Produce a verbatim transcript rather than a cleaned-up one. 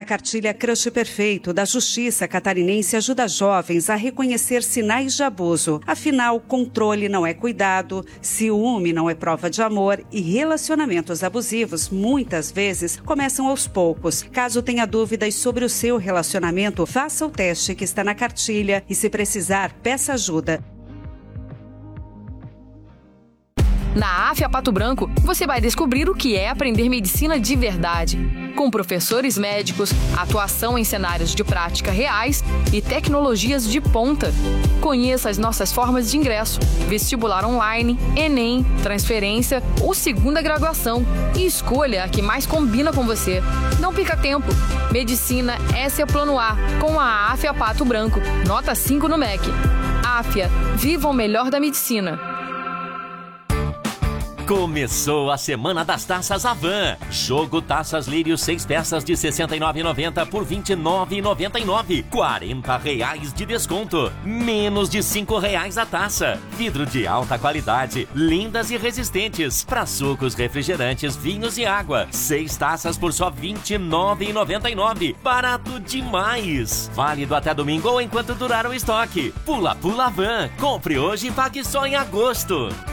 cartilha Crush Perfeito da Justiça Catarinense ajuda jovens a reconhecer sinais de abuso. Afinal, controle não é cuidado, ciúme não é prova de amor e relacionamentos abusivos muitas vezes começam aos poucos. Caso tenha dúvidas sobre o seu relacionamento, faça o teste que está na cartilha e, se precisar, peça ajuda. Na AFIA Pato Branco, você vai descobrir o que é aprender medicina de verdade. Com professores médicos, atuação em cenários de prática reais e tecnologias de ponta. Conheça as nossas formas de ingresso: vestibular online, Enem, transferência ou segunda graduação. E escolha a que mais combina com você. Não perca tempo. Medicina é seu plano A, com a AFIA Pato Branco. Nota cinco no M E C. AFIA, viva o melhor da medicina. Começou a Semana das Taças Avan. Jogo Taças Lírio, seis peças de sessenta e nove reais e noventa centavos por vinte e nove reais e noventa e nove centavos. quarenta reais de desconto. Menos de cinco reais a taça. Vidro de alta qualidade, lindas e resistentes. Para sucos, refrigerantes, vinhos e água. Seis taças por só vinte e nove reais e noventa e nove centavos. Barato demais. Válido até domingo ou enquanto durar o estoque. Pula Pula Avan. Compre hoje e pague só em agosto.